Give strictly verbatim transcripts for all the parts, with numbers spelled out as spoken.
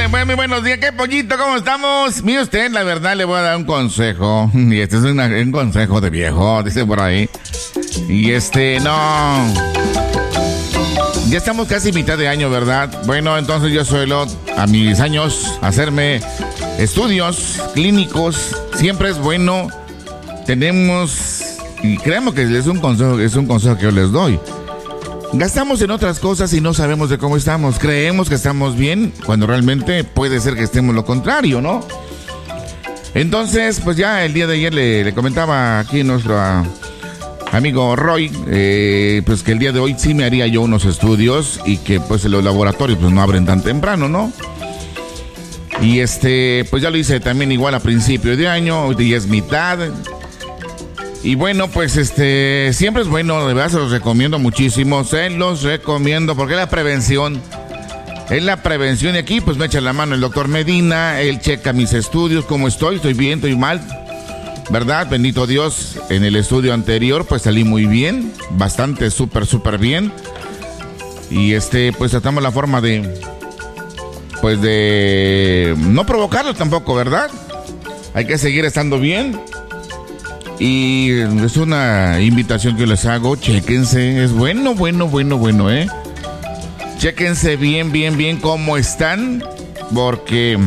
pues muy buenos días. ¿Qué pollito? ¿Cómo estamos? Mire usted, la verdad le voy a dar un consejo. Y este es una, un consejo de viejo, dice por ahí. Y este, no... Ya estamos casi mitad de año, ¿verdad? Bueno, entonces yo suelo a mis años hacerme estudios clínicos. Siempre es bueno. Tenemos... Y créanme que es un consejo, es un consejo que yo les doy. Gastamos en otras cosas y no sabemos de cómo estamos. Creemos que estamos bien cuando realmente puede ser que estemos lo contrario, ¿no? Entonces, pues ya el día de ayer le, le comentaba aquí nuestro uh, amigo Roy, eh, pues que el día de hoy sí me haría yo unos estudios y que pues los laboratorios pues no abren tan temprano, ¿no? Y este, pues ya lo hice también igual a principio de año, hoy ya es mitad. Y bueno, pues este, siempre es bueno, de verdad se los recomiendo muchísimo, se los recomiendo porque es la prevención, es la prevención y aquí pues me echa la mano el doctor Medina, él checa mis estudios, cómo estoy, estoy bien, estoy mal, ¿verdad? Bendito Dios, en el estudio anterior pues salí muy bien, bastante, súper, súper bien y este, pues tratamos la forma de, pues de no provocarlo tampoco, ¿verdad? Hay que seguir estando bien. Y es una invitación que les hago, chéquense, es bueno, bueno, bueno, bueno, ¿eh? Chéquense bien, bien, bien cómo están, porque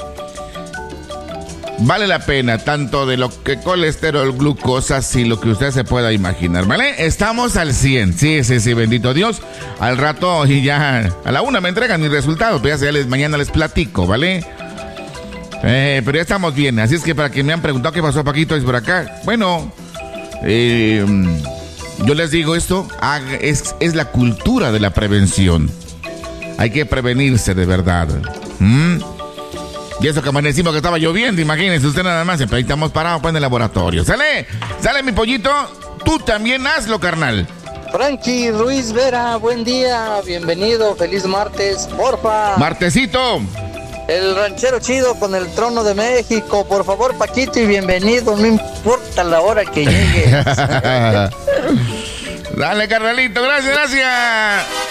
vale la pena, tanto de lo que colesterol, glucosa, y lo que usted se pueda imaginar, ¿vale? Estamos al cien, sí, sí, sí, bendito Dios, al rato y ya, a la una me entregan mis resultados, pero ya les, mañana les platico, ¿vale? Eh, pero ya estamos bien, así es que para que me han preguntado qué pasó Paquito, es por acá. Bueno, eh, yo les digo esto, es, es la cultura de la prevención. Hay que prevenirse de verdad. ¿Mm? Y eso que amanecimos que estaba lloviendo, imagínense usted nada más, siempre ahí estamos parados pues, en el laboratorio. ¿Sale? ¿Sale mi pollito? Tú también hazlo, carnal. Frankie Ruiz Vera, buen día, bienvenido, feliz martes, porfa. Martesito. El ranchero chido con el trono de México, por favor, Paquito, y bienvenido, no importa la hora que llegue. Dale, carnalito, gracias, gracias.